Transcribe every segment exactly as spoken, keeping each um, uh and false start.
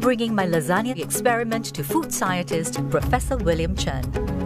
bringing my lasagna experiment to food scientist Professor William Chen.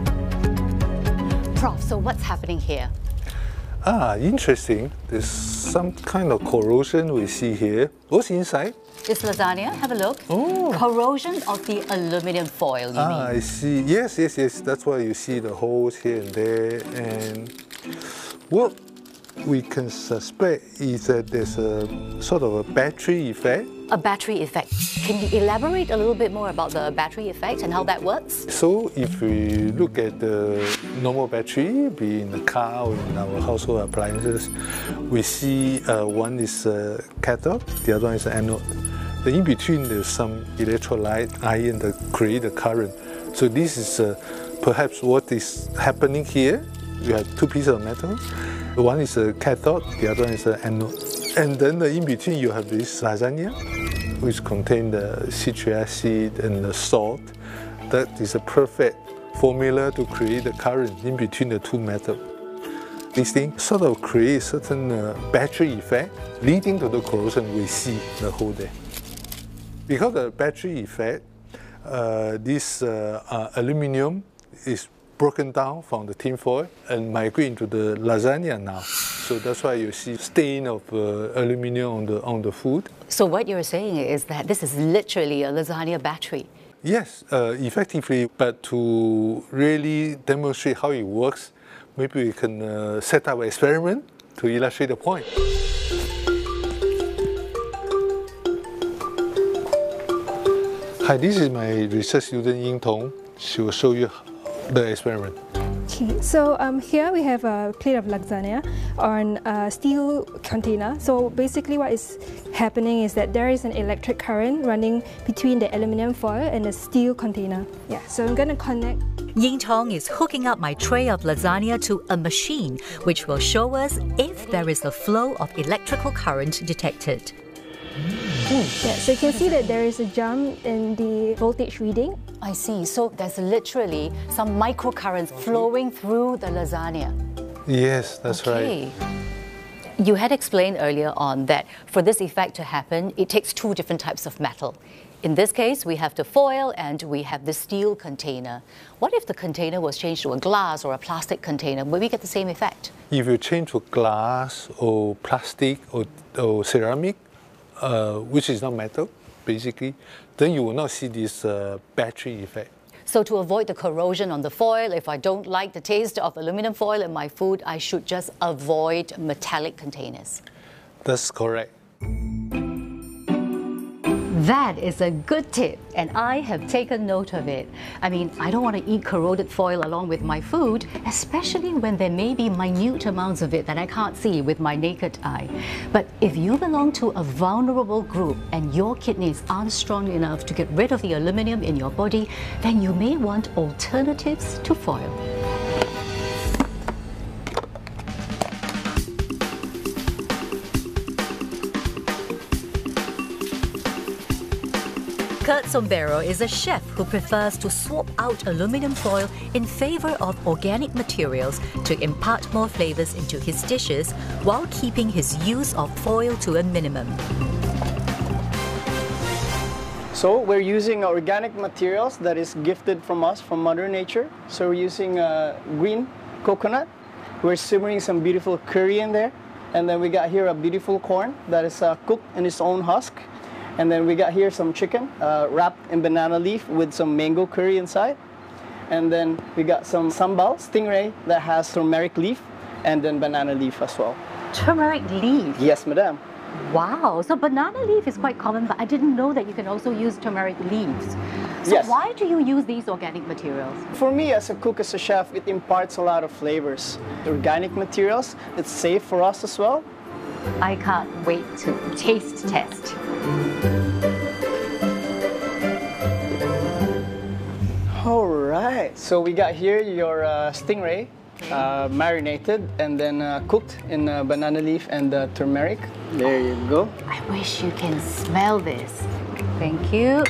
Prof, so what's happening here? Ah, interesting. There's some kind of corrosion we see here. What's inside? This lasagna, have a look. Oh. Corrosion of the aluminum foil, you ah, mean? I see. Yes, yes, yes. That's why you see the holes here and there. And what we can suspect is that there's a sort of a battery effect. A battery effect. Can you elaborate a little bit more about the battery effect and how that works? So if we look at the normal battery, be in the car or in our household appliances, we see uh, one is a cathode, the other one is an anode. Then in between there's some electrolyte ion that create a current. So this is uh, perhaps what is happening here. You have two pieces of metal. One is a cathode, the other one is an anode. And then uh, in between you have this lasagna, which contains the citric acid and the salt. That is a perfect formula to create the current in between the two metals. This thing sort of creates certain uh, battery effect, leading to the corrosion we see the whole day. Because of the battery effect, uh, this uh, uh, aluminum is broken down from the tin foil and migrate into the lasagna now. So that's why you see stain of uh, aluminum on the, on the food. So what you're saying is that this is literally a lasagna battery. Yes, uh, effectively, but to really demonstrate how it works, maybe we can uh, set up an experiment to illustrate the point. Hi, this is my research student Ying Tong. She will show you the experiment. Okay, so um, here we have a plate of lasagna on a steel container. So basically what is happening is that there is an electric current running between the aluminum foil and the steel container. Yeah, so I'm going to connect. Ying Tong is hooking up my tray of lasagna to a machine which will show us if there is a flow of electrical current detected. Yeah, so you can see that there is a jump in the voltage reading. I see. So there's literally some microcurrents flowing through the lasagna. Yes, that's okay. right. You had explained earlier on that for this effect to happen, it takes two different types of metal. In this case, we have the foil and we have the steel container. What if the container was changed to a glass or a plastic container? Will we get the same effect? If you change to glass or plastic or, or ceramic, uh, which is not metal, basically, then you will not see this uh, battery effect. So to avoid the corrosion on the foil, if I don't like the taste of aluminum foil in my food, I should just avoid metallic containers. That's correct. That is a good tip, and I have taken note of it. I mean, I don't want to eat corroded foil along with my food, especially when there may be minute amounts of it that I can't see with my naked eye. But if you belong to a vulnerable group and your kidneys aren't strong enough to get rid of the aluminum in your body, then you may want alternatives to foil. Kurt Sombero is a chef who prefers to swap out aluminum foil in favor of organic materials to impart more flavors into his dishes while keeping his use of foil to a minimum. So we're using organic materials that is gifted from us, from Mother Nature. So we're using uh, green coconut. We're simmering some beautiful curry in there. And then we got here a beautiful corn that is uh, cooked in its own husk. And then we got here some chicken uh, wrapped in banana leaf with some mango curry inside. And then we got some sambal, stingray, that has turmeric leaf and then banana leaf as well. Turmeric leaf? Yes, madam. Wow, so banana leaf is quite common, but I didn't know that you can also use turmeric leaves. So yes. Why do you use these organic materials? For me, as a cook, as a chef, it imparts a lot of flavors. Organic materials, it's safe for us as well. I can't wait to taste test. All right, so we got here your uh, stingray, uh, marinated and then uh, cooked in uh, banana leaf and uh, turmeric. There you go. I wish you can smell this. Thank you.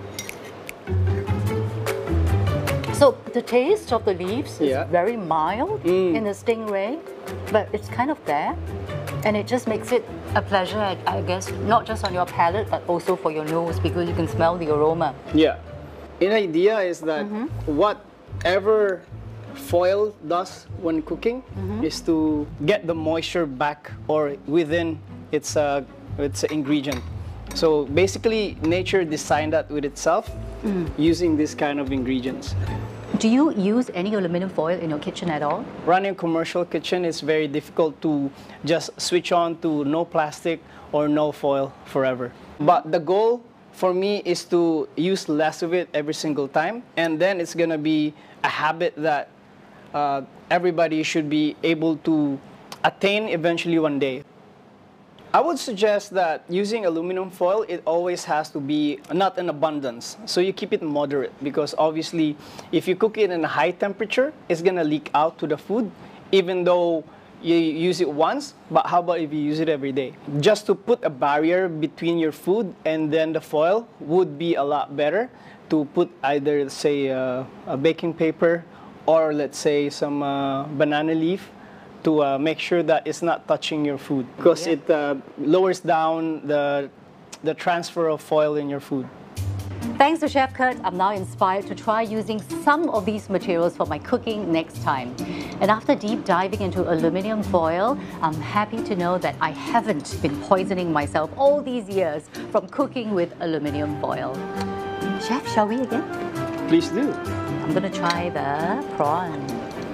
So the taste of the leaves yeah. is very mild mm. in the stingray, but it's kind of there. And it just makes it a pleasure, I guess, not just on your palate, but also for your nose, because you can smell the aroma. Yeah. An idea is that mm-hmm. whatever foil does when cooking mm-hmm. is to get the moisture back or within its, uh, its ingredient. So basically, nature designed that with itself mm. using this kind of ingredients. Do you use any aluminum foil in your kitchen at all? Running a commercial kitchen is very difficult to just switch on to no plastic or no foil forever. But the goal for me is to use less of it every single time, and then it's gonna be a habit that uh, everybody should be able to attain eventually one day. I would suggest that using aluminum foil, it always has to be not in abundance. So you keep it moderate, because obviously if you cook it in a high temperature, it's gonna leak out to the food, even though you use it once. But how about if you use it every day? Just to put a barrier between your food and then the foil would be a lot better to put either, say, uh, a baking paper or let's say some uh, banana leaf to uh, make sure that it's not touching your food, because yeah. it uh, lowers down the, the transfer of foil in your food. Thanks to Chef Kurt, I'm now inspired to try using some of these materials for my cooking next time. And after deep diving into aluminum foil, I'm happy to know that I haven't been poisoning myself all these years from cooking with aluminum foil. Chef, shall we again? Please do. I'm going to try the prawn.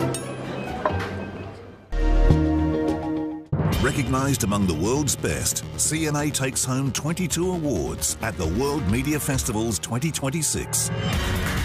Recognized among the world's best, C N A takes home twenty-two awards at the World Media Festivals twenty twenty-six.